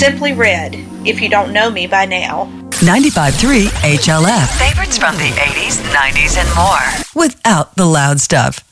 Simply Red, if you don't know me by now. 95.3 HLF. Favorites from the 80s, 90s, and more. Without the loud stuff.